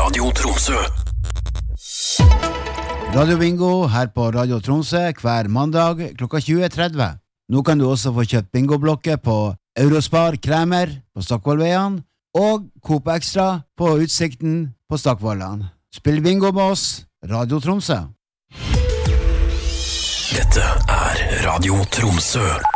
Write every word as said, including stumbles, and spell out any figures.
Radio Tromsø. Radio Bingo her på Radio Tromsø hver mandag klokka tjue tretti. Nå kan du også få kjøpt bingoblokker på Eurospar Kremer på Stockvollveien og Coop Extra på Utsikten på Stockvollan. Spill bingo med oss, Radio Tromsø. Dette er Radio Tromsø.